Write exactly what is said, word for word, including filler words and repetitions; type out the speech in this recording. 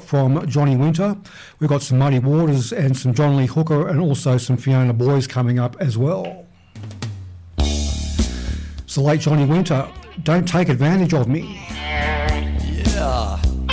from Johnny Winter. We've got some Muddy Waters and some John Lee Hooker and also some Fiona Boys coming up as well. So late Johnny Winter, Don't Take Advantage of Me. Yeah.